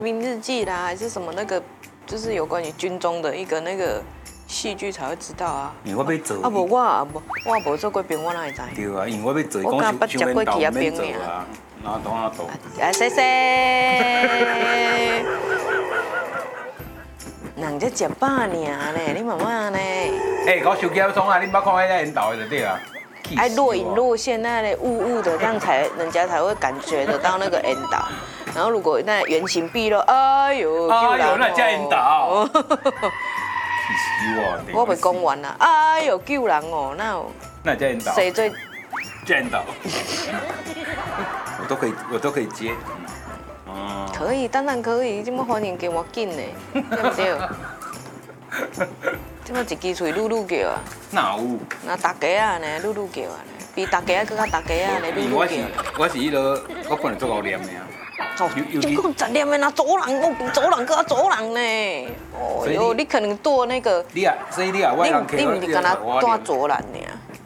兵日记啦，还是什么那个，就是有关于军中的一个那个戏剧才会知道啊。 因为我要做。 啊无我无做过兵，我哪会知？ 对啊，因为我要做， 我刚捌食过去啊兵尔。 然后当啊做。 来，谢谢。人才食饱尔呢，你妈妈呢？ 哎，我手机要充啊，你捌看迄个引导的就对啊。 哎，若隐若现，那里雾雾的，这样人家才会感觉得到那个引导。然后如果那原形毕露，哎呦， 那叫引导。气死我！ 我未讲完啦，哎呦，救人哦， 那叫引导。 谁最？ 引导。我都可以接。 可以，当然可以，这么欢迎给我紧呢，对不对？这么一支嘴噜噜叫啊？ 哪有？ 那大家啊呢，噜噜叫啊呢，比大家更加大家啊呢，噜噜叫。 我是迄个，我本来做熬念的啊。 哦，就讲10念的那走人，我走人个走人呢。哦哟，你可能剁那个。 所以你啊，我人你唔是跟他剁左人呢？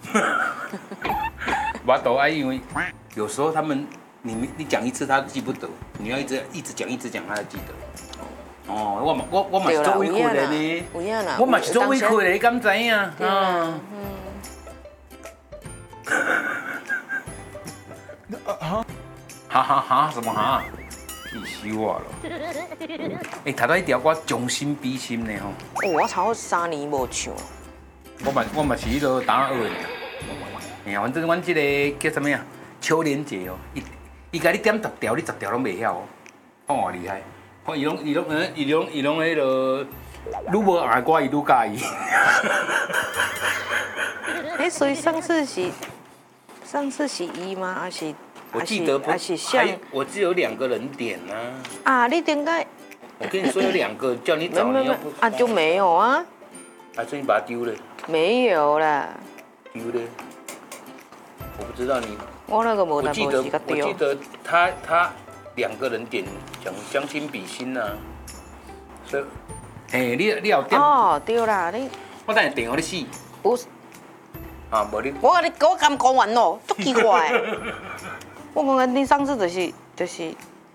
我都爱，因为有时候他们。你讲一次他记不得，你要一直讲他才记得。哦，我嘛是做委屈的呢，我嘛是做委屈的，你敢知影？哈，什么哈？气死我了！哎，头到一条我将心比心呢吼。 哦，我超3年无唱。 我嘛是迄个大学的。哎呀，反正阮这个叫什么呀？秋莲姐哦，伊甲你点10条，你10条拢袂晓哦，看我厉害。看伊拢迄个，愈无爱歌，伊愈介意。 哎，所以上次是1吗？还是？ 我记得不，我只有2个人点啊。 啊，你点解？ 我跟你说有2个叫你找，你又不啊就没有啊。 还是你把它丢了？ 没有啦。 丢了？我不知道你。 我那个没我记得他2个人点讲将心比心呐，所以，嘿，你有点哦，对啦，你我等下点给你试。 不是啊，无你我刚讲完咯，足奇怪。我讲你上次就是，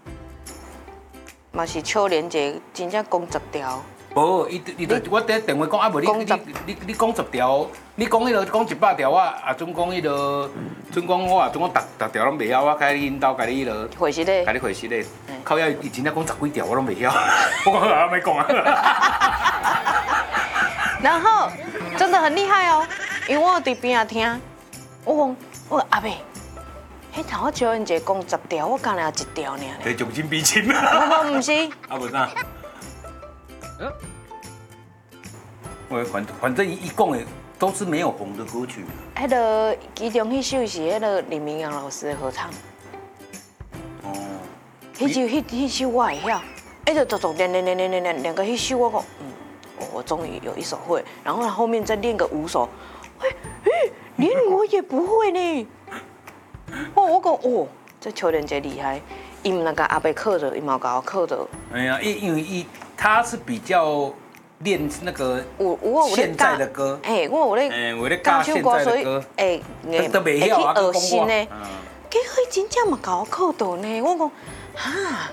嘛是秋莲姐真正讲10条。 无，我伫电话讲啊，无你讲10条，你讲迄个讲100条，我啊准讲迄个，准讲我啊准讲逐条拢袂晓，我开你引导，开你迄个， 会是咧， 开你会是咧，靠要伊真正讲10几条我拢袂晓，我讲啊没讲啊。 然后真的很厉害哦，因为我伫边仔听，我阿伯，迄头我秋莲姐讲10条，我干了1条尔。 对，将心比心。 不是。 啊，无啥。反正伊讲的都是没有红的歌曲。 迄个其中迄首是迄个林明阳老师的合唱。哦。迄首我会晓，就练个迄首我讲，我终于有一首会，然后后面再练个5首，连我也不会呢。我讲这秋莲姐厉害，伊唔那个阿伯课的，伊冇甲我课的。 哎呀，因为他是比较。练那个现在的歌， 我有咧教现在的歌， 都袂晓啊， 学新的，结果真正嘛甲我考到呢，我讲哈，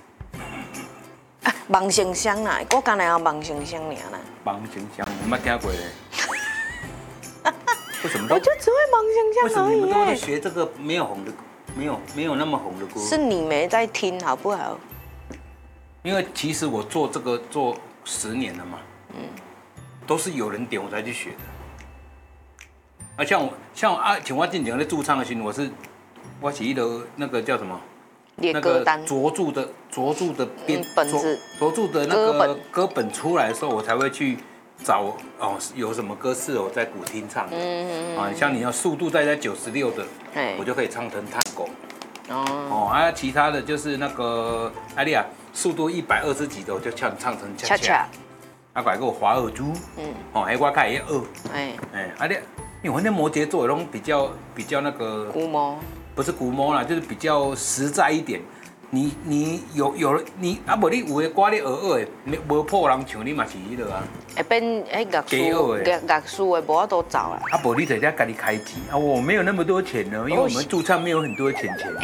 望生香啦，我刚才要望生香尔啦。 望生香，我没听过嘞。为什么？ 我就只会望生香而已。 为什么你们都在学这个没有红的，没有那么红的歌？ 是你没在听好不好？ 因为其实我做这个做10年了嘛，都是有人点我才去学的。像我进前在驻唱的时候，我是那个叫什么？ 列歌单。 着注的本子， 着注的那个歌本出来的时候，我才会去找有什么歌适合在鼓厅唱的。像你要速度在96的，我就可以唱成探戈。其他的就是那个利亚。速度120几的，我就唱成恰恰，改个华尔兹，我开也因为我那摩羯座拢比较那个古摸， 不是古摸啦，就是比较实在一点。你有你无你有的歌你学的，无破人唱你嘛是迄个啊。 会变乐书的，无法度找啦。 无你在家家己开机我没有那么多钱呢，因为我们驻唱没有很多钱。